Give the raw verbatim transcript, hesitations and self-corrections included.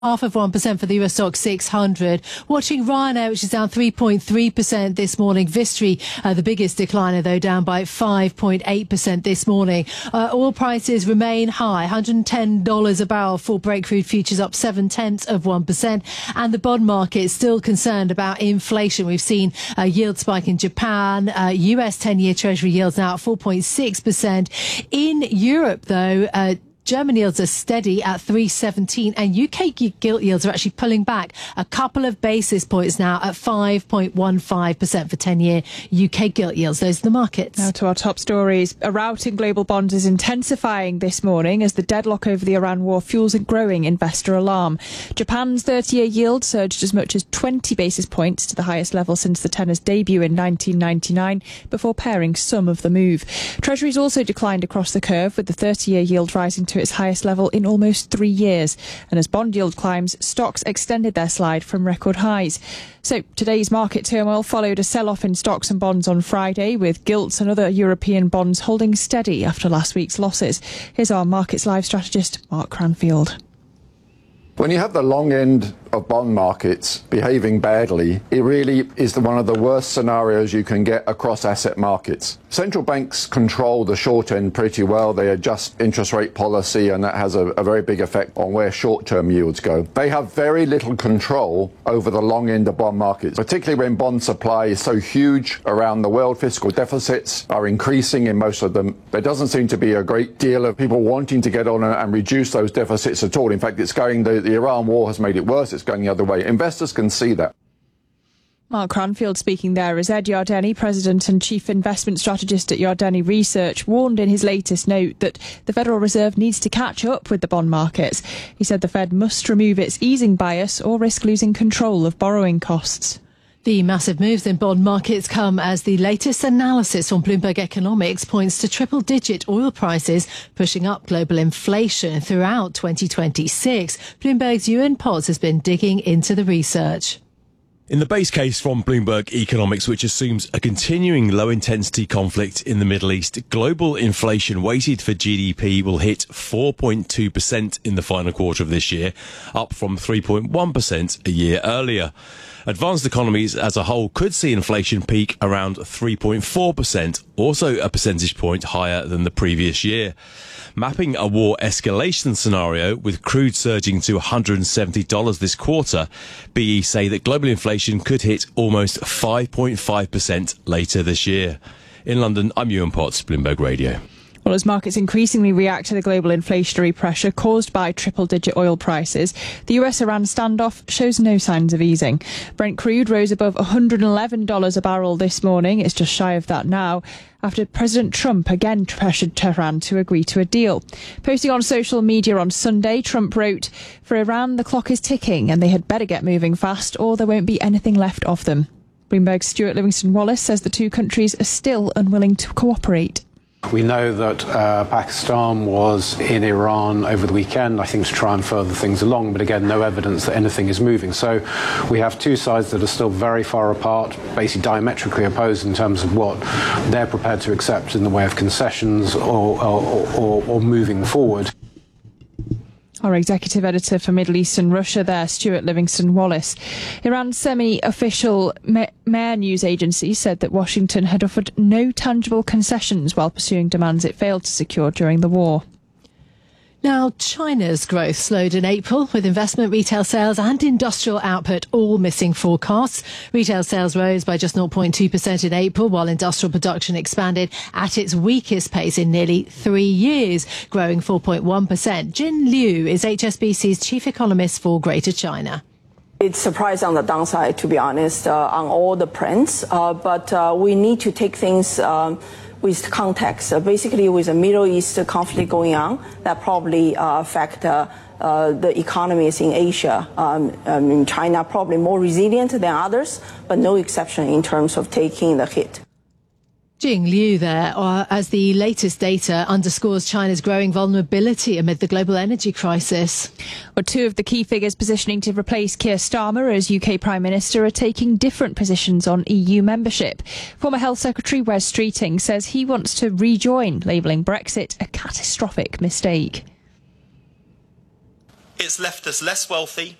Half of one percent for the U S stock six hundred. Watching Ryanair, which is down three point three percent this morning. Vistry, uh, the biggest decliner, though, down by five point eight percent this morning. Uh, oil prices remain high, one hundred ten dollars a barrel for Brent crude futures, up seven tenths of one percent. And the bond market is still concerned about inflation. We've seen a yield spike in Japan. Uh, U S ten-year Treasury yields now at four point six percent. In Europe, though, uh, German yields are steady at three seventeen, and U K gilt yields are actually pulling back a couple of basis points now at five point one five percent for ten-year U K gilt yields. Those are the markets. Now to our top stories. A rout in global bonds is intensifying this morning as the deadlock over the Iran war fuels a growing investor alarm. Japan's thirty-year yield surged as much as twenty basis points to the highest level since the tenor's debut in nineteen ninety-nine, before paring some of the move. Treasuries also declined across the curve, with the thirty-year yield rising to its highest level in almost three years. And as bond yield climbs, stocks extended their slide from record highs. So today's market turmoil followed a sell-off in stocks and bonds on Friday, with gilts and other European bonds holding steady after last week's losses. Here's our Markets Live strategist, Mark Cranfield. When you have the long end of bond markets behaving badly, it really is the, one of the worst scenarios you can get across asset markets. Central banks control the short end pretty well. They adjust interest rate policy, and that has a, a very big effect on where short-term yields go. They have very little control over the long end of bond markets, particularly when bond supply is so huge around the world. Fiscal deficits are increasing in most of them. There doesn't seem to be a great deal of people wanting to get on and, and reduce those deficits at all. In fact, it's going, the, the Iran war has made it worse. It's going the other way. Investors can see that. Mark Cranfield speaking there as Ed Yardeni, President and Chief Investment Strategist at Yardeni Research, warned in his latest note that the Federal Reserve needs to catch up with the bond markets. He said the Fed must remove its easing bias or risk losing control of borrowing costs. The massive moves in bond markets come as the latest analysis from Bloomberg Economics points to triple-digit oil prices pushing up global inflation throughout twenty twenty-six. Bloomberg's Ewan Potts has been digging into the research. In the base case from Bloomberg Economics, which assumes a continuing low-intensity conflict in the Middle East, global inflation weighted for G D P will hit four point two percent in the final quarter of this year, up from three point one percent a year earlier. Advanced economies as a whole could see inflation peak around three point four percent, also a percentage point higher than the previous year. Mapping a war escalation scenario with crude surging to one hundred seventy dollars this quarter, B E say that global inflation could hit almost five point five percent later this year. In London, I'm Ewan Potts, Bloomberg Radio. Well, as markets increasingly react to the global inflationary pressure caused by triple-digit oil prices, the U S-Iran standoff shows no signs of easing. Brent crude rose above one hundred eleven dollars a barrel this morning. It's just shy of that now, after President Trump again pressured Tehran to agree to a deal. Posting on social media on Sunday, Trump wrote, "For Iran, the clock is ticking and they had better get moving fast or there won't be anything left of them." Bloomberg's Stuart Livingston-Wallace says the two countries are still unwilling to cooperate. We know that uh, Pakistan was in Iran over the weekend, I think, to try and further things along, but again, no evidence that anything is moving. So we have two sides that are still very far apart, basically diametrically opposed in terms of what they're prepared to accept in the way of concessions or, or, or, or moving forward. Our executive editor for Middle East and Russia there, Stuart Livingston-Wallace. Iran's semi-official Mehr news agency said that Washington had offered no tangible concessions while pursuing demands it failed to secure during the war. Now, China's growth slowed in April, with investment, retail sales and industrial output all missing forecasts. Retail sales rose by just zero point two percent in April, while industrial production expanded at its weakest pace in nearly three years, growing four point one percent. Jin Liu is H S B C's chief economist for Greater China. It's surprising on the downside, to be honest, uh, on all the prints, uh, but uh, we need to take things um, with context. Uh, basically, with the Middle East conflict going on, that probably uh, affect uh, uh, the economies in Asia. Um, um, in China, probably more resilient than others, but no exception in terms of taking the hit. Jing Liu there, uh, as the latest data underscores China's growing vulnerability amid the global energy crisis. Well, two of the key figures positioning to replace Keir Starmer as U K Prime Minister are taking different positions on E U membership. Former Health Secretary Wes Streeting says he wants to rejoin, labelling Brexit a catastrophic mistake. It's left us less wealthy,